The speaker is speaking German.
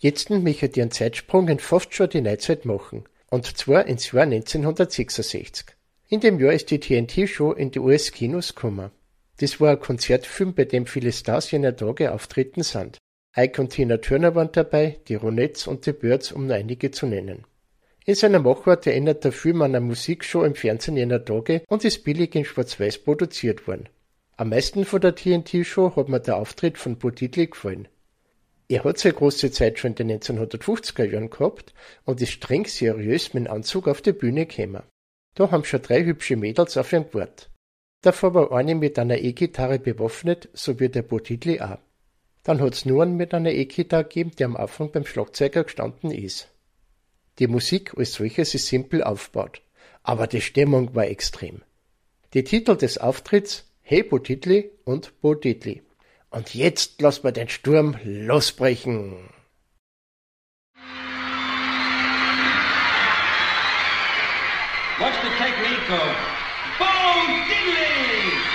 Jetzt möchte ich einen Zeitsprung in fast schon die Neuzeit machen. Und zwar ins Jahr 1966. In dem Jahr ist die TNT-Show in die US-Kinos gekommen. Das war ein Konzertfilm, bei dem viele Stars jener Tage auftreten sind. Ike und Tina Turner waren dabei, die Ronettes und die Byrds, um nur einige zu nennen. In seiner Machart erinnert der Film an eine Musikshow im Fernsehen jener Tage und ist billig in Schwarz-Weiß produziert worden. Am meisten von der TNT-Show hat mir der Auftritt von Bo Diddley gefallen. Er hat seine große Zeit schon in den 1950er Jahren gehabt und ist streng seriös mit dem Anzug auf die Bühne gekommen. Da haben schon 3 hübsche Mädels auf ihn gewartet. Davor war eine mit einer E-Gitarre bewaffnet, so wie der Bo Diddley auch. Dann hat's nur einen mit einer E-Gitarre gegeben, der am Anfang beim Schlagzeuger gestanden ist. Die Musik als solches ist simpel aufgebaut, aber die Stimmung war extrem. Die Titel des Auftritts: Hey Bo Diddley und Bo Diddley. Und jetzt lassen wir den Sturm losbrechen. Watch the technique of Bo Diddley!